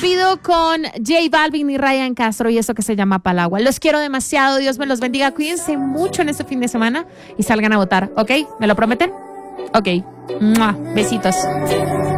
despido con J Balvin y Ryan Castro y eso que se llama Palagua. Los quiero demasiado, Dios me los bendiga. Cuídense mucho en este fin de semana y salgan a votar, ¿ok? ¿Me lo prometen? Ok. ¡Mua! Besitos.